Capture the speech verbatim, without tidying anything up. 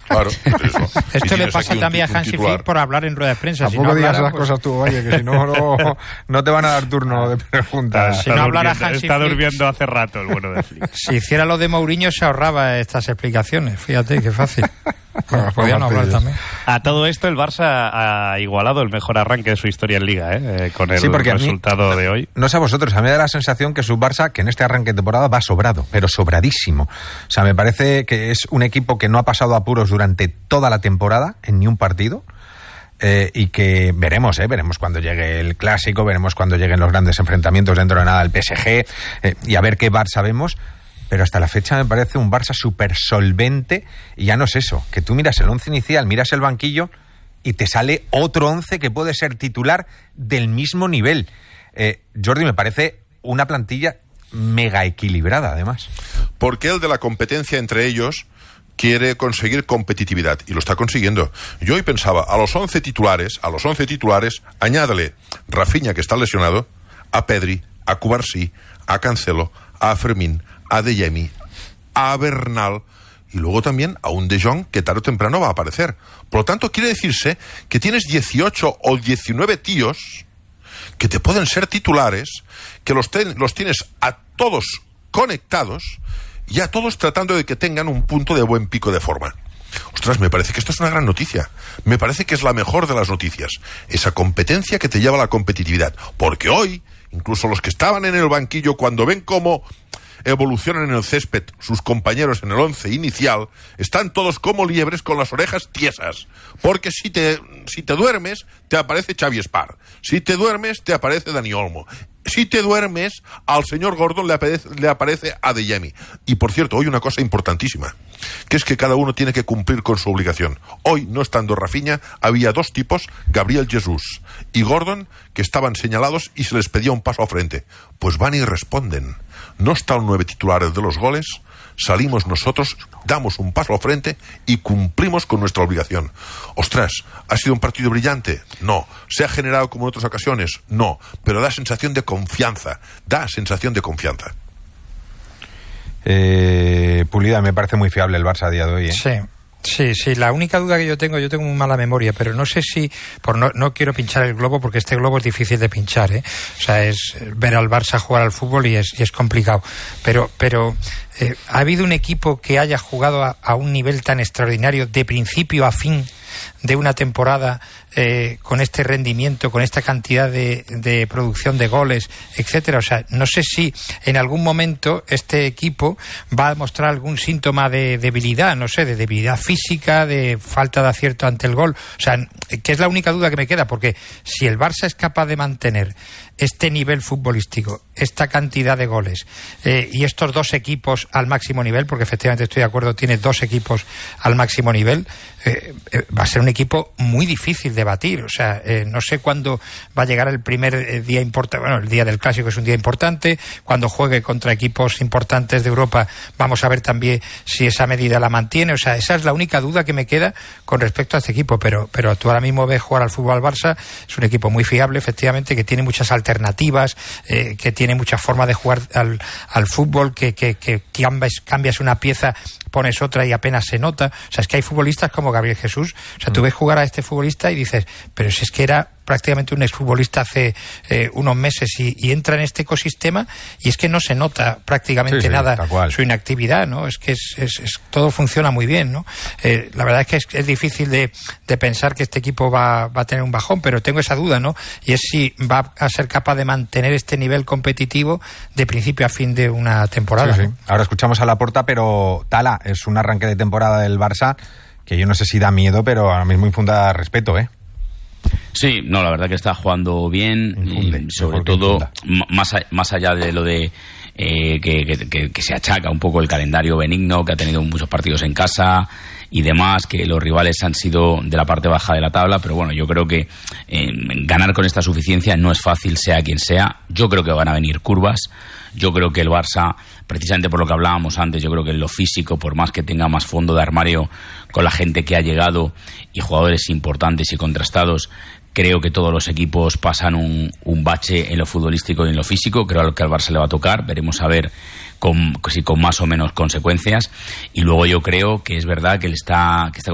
Claro, eso. Esto le pasa también a Hansi Flick por hablar en rueda de prensa. Tampoco si no digas hablara, esas pues... cosas tú, oye, que si no, no, no te van a dar turno de preguntas. Si no hablara durmiendo, Hansi está Flick, durmiendo hace rato el bueno de Flick. Si hiciera lo de Mourinho se ahorraba estas explicaciones. Fíjate, qué fácil. Bueno, podían hablar también. A todo esto, el Barça ha igualado el mejor arranque de su historia en Liga, ¿eh? Con el sí, resultado mí, de hoy. No sé a vosotros, a mí me da la sensación que su Barça, que en este arranque de temporada va sobrado, pero sobradísimo. O sea, me parece que es un equipo que no ha pasado apuros durante toda la temporada, en ni un partido. Eh, y que veremos, eh, veremos cuando llegue el Clásico, veremos cuando lleguen los grandes enfrentamientos dentro de nada el P S G, eh, y a ver qué Barça vemos. Pero hasta la fecha me parece un Barça súper solvente, y ya no es eso, que tú miras el once inicial, miras el banquillo y te sale otro once que puede ser titular del mismo nivel. Eh, Jordi, me parece una plantilla mega equilibrada, además. Porque el de la competencia entre ellos quiere conseguir competitividad, y lo está consiguiendo. Yo hoy pensaba, a los once titulares, a los once titulares, añádele Rafinha, que está lesionado, a Pedri, a Cubarsí, a Cancelo, a Fermín, a De Jong, a Bernal, y luego también a un De Jong que tarde o temprano va a aparecer. Por lo tanto, quiere decirse que tienes dieciocho o diecinueve tíos que te pueden ser titulares, que los, ten, los tienes a todos conectados y a todos tratando de que tengan un punto de buen pico de forma. Ostras, me parece que esto es una gran noticia. Me parece que es la mejor de las noticias. Esa competencia que te lleva a la competitividad. Porque hoy, incluso los que estaban en el banquillo, cuando ven cómo evolucionan en el césped sus compañeros en el once inicial, están todos como liebres con las orejas tiesas. Porque si te, si te duermes, te aparece Xavi Espar. Si te duermes, te aparece Dani Olmo. Si te duermes, al señor Gordon le aparece, le aparece a De Jong. Y por cierto, hoy una cosa importantísima, que es que cada uno tiene que cumplir con su obligación. Hoy, no estando Rafinha, había dos tipos, Gabriel Jesús y Gordon, que estaban señalados y se les pedía un paso al frente. Pues van y responden. No está el nueve titulares de los goles, salimos nosotros, damos un paso al frente y cumplimos con nuestra obligación. Ostras, ¿ha sido un partido brillante? No. ¿Se ha generado como en otras ocasiones? No. Pero da sensación de confianza. Da sensación de confianza. Eh, Pulida, me parece muy fiable el Barça a día de hoy, ¿eh? Sí. Sí, sí, la única duda que yo tengo, yo tengo muy mala memoria, pero no sé si, por no, no quiero pinchar el globo porque este globo es difícil de pinchar, ¿eh? O sea, es ver al Barça jugar al fútbol y es, y es complicado. Pero, pero eh, ¿ha habido un equipo que haya jugado a, a un nivel tan extraordinario de principio a fin de una temporada eh, con este rendimiento, con esta cantidad de, de producción de goles, etcétera? O sea, no sé si en algún momento este equipo va a mostrar algún síntoma de debilidad, no sé, de debilidad física, de falta de acierto ante el gol. O sea, que es la única duda que me queda, porque si el Barça es capaz de mantener este nivel futbolístico, esta cantidad de goles eh, y estos dos equipos al máximo nivel, porque efectivamente estoy de acuerdo, tiene dos equipos al máximo nivel, eh, eh, va a ser un equipo muy difícil de batir. O sea, eh, no sé cuándo va a llegar el primer eh, día importante, bueno, el día del Clásico es un día importante, cuando juegue contra equipos importantes de Europa vamos a ver también si esa medida la mantiene. O sea, esa es la única duda que me queda con respecto a este equipo, pero, pero tú ahora mismo ves jugar al fútbol al Barça, es un equipo muy fiable, efectivamente, que tiene muchas alternativas, eh, que tiene muchas formas de jugar al, al fútbol, que, que, que cambias, cambias una pieza, pones otra y apenas se nota. O sea, es que hay futbolistas como Gabriel Jesús. O sea, tú ves jugar a este futbolista y dices, pero si es que era prácticamente un exfutbolista hace eh, unos meses y, y entra en este ecosistema y es que no se nota prácticamente sí, sí, nada su inactividad, ¿no? Es que es, es, es, todo funciona muy bien, ¿no? Eh, la verdad es que es, es difícil de, de pensar que este equipo va, va a tener un bajón, pero tengo esa duda, ¿no? Y es si va a ser capaz de mantener este nivel competitivo de principio a fin de una temporada. Sí, sí. ¿no? Ahora escuchamos a Laporta, pero Tala, es un arranque de temporada del Barça que yo no sé si da miedo, pero ahora mismo infunda respeto, ¿eh? Sí, no, la verdad que está jugando bien, Infunde, y sobre todo más, a, más allá de lo de eh, que, que, que se achaca un poco el calendario benigno, que ha tenido muchos partidos en casa y demás, que los rivales han sido de la parte baja de la tabla, pero bueno, yo creo que eh, ganar con esta suficiencia no es fácil, sea quien sea. Yo creo que van a venir curvas. Yo creo que el Barça, precisamente por lo que hablábamos antes, yo creo que en lo físico, por más que tenga más fondo de armario con la gente que ha llegado y jugadores importantes y contrastados, creo que todos los equipos pasan un, un bache en lo futbolístico y en lo físico. Creo que al Barça le va a tocar, veremos a ver con, si con más o menos consecuencias. Y luego yo creo que es verdad que él está, que está